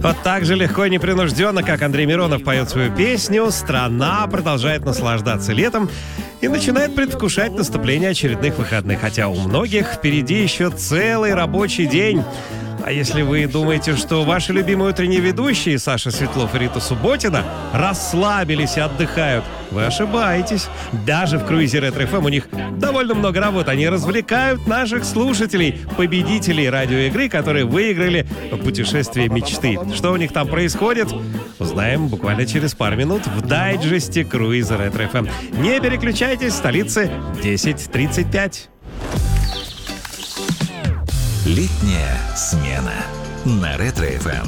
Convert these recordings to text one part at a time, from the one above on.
Вот так же легко и непринужденно, как Андрей Миронов поет свою песню, страна продолжает наслаждаться летом и начинает предвкушать наступление очередных выходных. Хотя у многих впереди еще целый рабочий день. А если вы думаете, что ваши любимые утренние ведущие Саша Светлов и Рита Субботина расслабились и отдыхают, вы ошибаетесь. Даже в круизе Ретро-ФМ у них довольно много работы. Они развлекают наших слушателей, победителей радиоигры, которые выиграли путешествие мечты. Что у них там происходит, узнаем буквально через пару минут в дайджесте круиза Ретро-ФМ. Не переключайтесь, в столице 10:35. Летняя смена на Ретро-ФМ.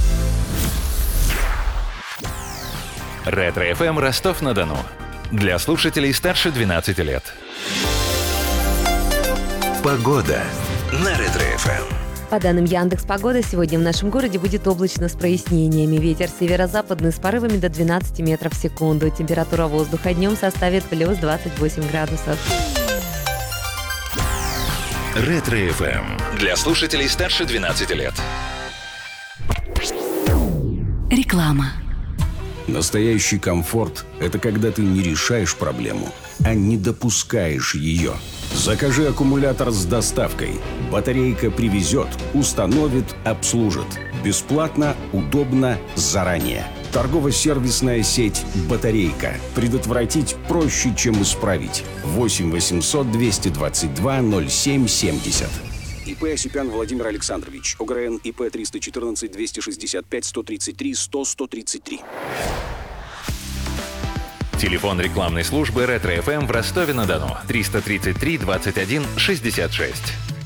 Ретро-ФМ Ростов-на-Дону. Для слушателей старше 12 лет. Погода на Ретро-ФМ. По данным Яндекс.Погоды, сегодня в нашем городе будет облачно с прояснениями. Ветер северо-западный с порывами до 12 метров в секунду. Температура воздуха днем составит плюс 28 градусов. Ретро-ФМ. Для слушателей старше 12 лет. Реклама. Настоящий комфорт – это когда ты не решаешь проблему, а не допускаешь ее. Закажи аккумулятор с доставкой. Батарейка привезет, установит, обслужит. Бесплатно, удобно, заранее. Торгово-сервисная сеть «Батарейка». Предотвратить проще, чем исправить. 8 800 222 07 70. ИП Осипян Владимир Александрович. ОГРН ИП 314 265 133 100 133. Телефон рекламной службы Ретро-ФМ в Ростове-на-Дону. 333 21 66.